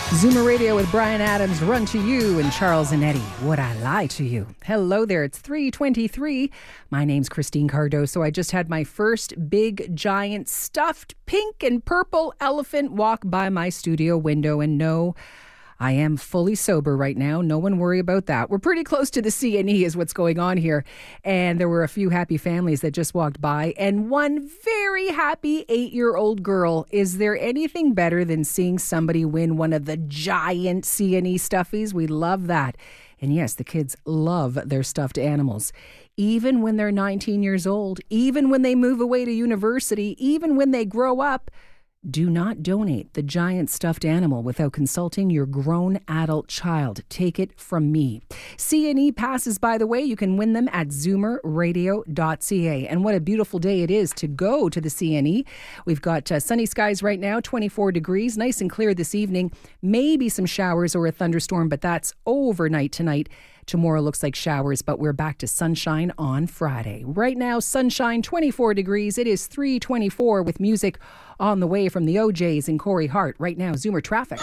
Zoomer Radio with Brian Adams, Run to You, and Charles and Eddie, Would I Lie to You? Hello there, it's 3:23. My name's Christine Cardoso. I just had my first big, giant, stuffed pink and purple elephant walk by my studio window, and no, I am fully sober right now. No one worry about that. We're pretty close to the C&E is what's going on here. And there were a few happy families that just walked by and one very happy 8-year-old girl. Is there anything better than seeing somebody win one of the giant C&E stuffies? We love that. And yes, the kids love their stuffed animals. Even when they're 19 years old, even when they move away to university, even when they grow up, do not donate the giant stuffed animal without consulting your grown adult child. Take it from me. C&E passes, by the way, you can win them at zoomerradio.ca. And what a beautiful day it is to go to the C&E. We've got sunny skies right now, 24 degrees, nice and clear this evening. Maybe some showers or a thunderstorm, but that's overnight tonight. Tomorrow looks like showers, but we're back to sunshine on Friday. Right now, sunshine, 24 degrees. It is 3:24 with music on the way from the OJs and Corey Hart. Right now, Zoomer traffic.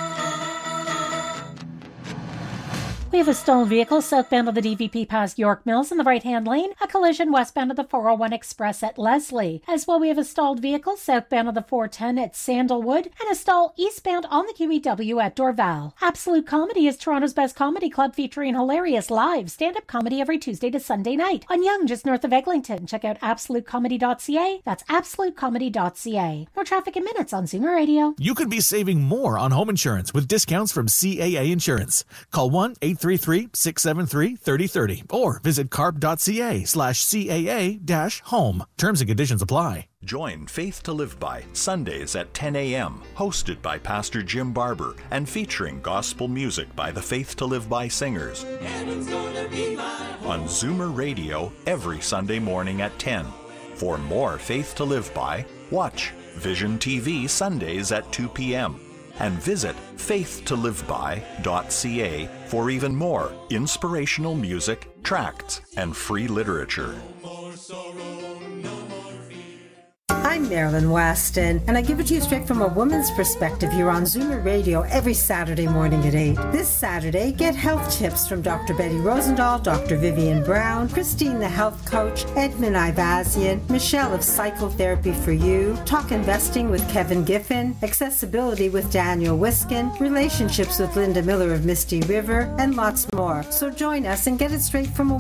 We have a stolen vehicle southbound of the DVP past York Mills in the right-hand lane, a collision westbound of the 401 Express at Leslie. As well, we have a stalled vehicle southbound of the 410 at Sandalwood and a stall eastbound on the QEW at Dorval. Absolute Comedy is Toronto's best comedy club featuring hilarious live stand-up comedy every Tuesday to Sunday night on Yonge, just north of Eglinton. Check out absolutecomedy.ca. That's absolutecomedy.ca. More traffic in minutes on Zoomer Radio. You could be saving more on home insurance with discounts from CAA Insurance. Call 1-833-673-3030 or visit carp.ca/CAA-home. Terms and conditions apply. Join Faith to Live By Sundays at 10 a.m., hosted by Pastor Jim Barber and featuring gospel music by the Faith to Live By singers. On Zoomer Radio every Sunday morning at 10. For more Faith to Live By, watch Vision TV Sundays at 2 p.m. and visit faithtoliveby.ca for even more inspirational music, tracts, and free literature. I'm Marilyn Weston, and I give it to you straight from a woman's perspective. You're on Zoomer Radio every Saturday morning at 8. This Saturday, get health tips from Dr. Betty Rosendahl, Dr. Vivian Brown, Christine the health coach, Edmund Ivazian, Michelle of Psychotherapy for You, talk investing with Kevin Giffen, accessibility with Daniel Wiskin, relationships with Linda Miller of Misty River, and lots more. So join us and get it straight from a